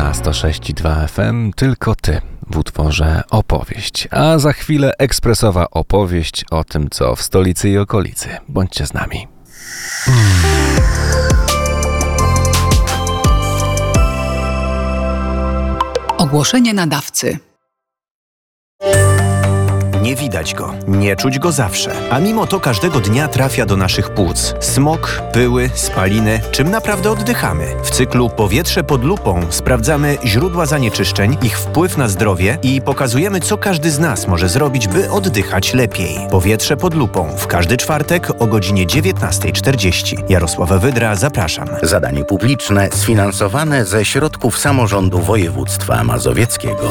na 106,2 FM Tylko Ty w utworze Opowieść. A za chwilę ekspresowa opowieść o tym, co w stolicy i okolicy. Bądźcie z nami. Ogłoszenie nadawcy. Nie widać go, nie czuć go zawsze, a mimo to każdego dnia trafia do naszych płuc. Smog, pyły, spaliny, czym naprawdę oddychamy. W cyklu Powietrze pod lupą sprawdzamy źródła zanieczyszczeń, ich wpływ na zdrowie i pokazujemy, co każdy z nas może zrobić, by oddychać lepiej. Powietrze pod lupą w każdy czwartek o godzinie 19:40. Jarosław Wydra, zapraszam. Zadanie publiczne sfinansowane ze środków samorządu województwa mazowieckiego.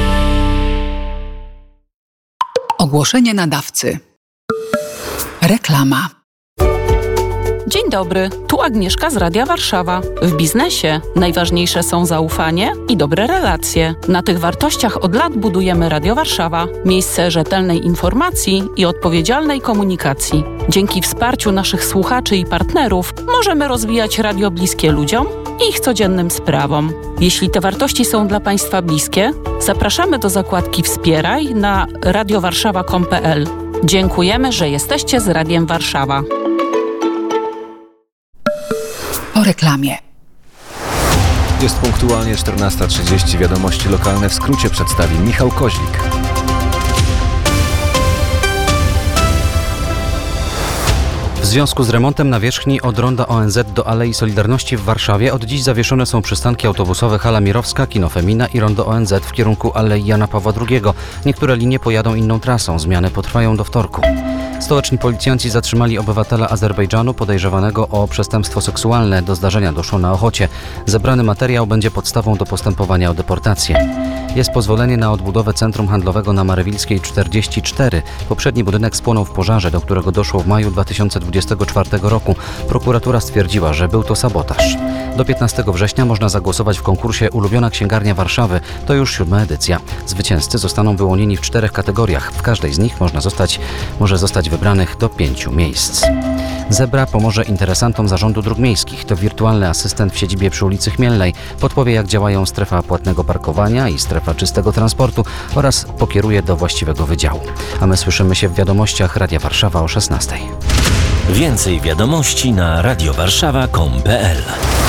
Ogłoszenie nadawcy. Reklama. Dzień dobry, tu Agnieszka z Radia Warszawa. W biznesie najważniejsze są zaufanie i dobre relacje. Na tych wartościach od lat budujemy Radio Warszawa. Miejsce rzetelnej informacji i odpowiedzialnej komunikacji. Dzięki wsparciu naszych słuchaczy i partnerów możemy rozwijać radio bliskie ludziom i ich codziennym sprawom. Jeśli te wartości są dla Państwa bliskie, zapraszamy do zakładki Wspieraj na radiowarszawa.com.pl. Dziękujemy, że jesteście z Radiem Warszawa. Po reklamie. Jest punktualnie 14:30. Wiadomości lokalne w skrócie przedstawi Michał Koźlik. W związku z remontem nawierzchni od ronda ONZ do Alei Solidarności w Warszawie od dziś zawieszone są przystanki autobusowe Hala Mirowska, Kino Femina i rondo ONZ w kierunku Alei Jana Pawła II. Niektóre linie pojadą inną trasą. Zmiany potrwają do wtorku. Stołeczni policjanci zatrzymali obywatela Azerbejdżanu podejrzewanego o przestępstwo seksualne. Do zdarzenia doszło na Ochocie. Zebrany materiał będzie podstawą do postępowania o deportację. Jest pozwolenie na odbudowę centrum handlowego na Marywilskiej 44. Poprzedni budynek spłonął w pożarze, do którego doszło w maju 2024 roku. Prokuratura stwierdziła, że był to sabotaż. Do 15 września można zagłosować w konkursie Ulubiona Księgarnia Warszawy. To już 7. edycja. Zwycięzcy zostaną wyłonieni w 4 kategoriach. W każdej z nich może zostać wybranych do 5 miejsc. Zebra pomoże interesantom Zarządu Dróg Miejskich. To wirtualny asystent w siedzibie przy ulicy Chmielnej. Podpowie, jak działają strefa płatnego parkowania i strefa czystego transportu oraz pokieruje do właściwego wydziału. A my słyszymy się w wiadomościach Radia Warszawa o 16:00. Więcej wiadomości na radiowarszawa.com.pl.